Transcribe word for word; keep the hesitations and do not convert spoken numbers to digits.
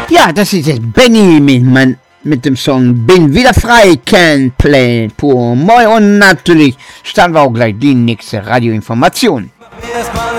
Ja, das ist jetzt Benny mit, mein, mit dem Song Bin wieder frei, can play pour moi. Und natürlich starten wir auch gleich die nächste Radioinformation.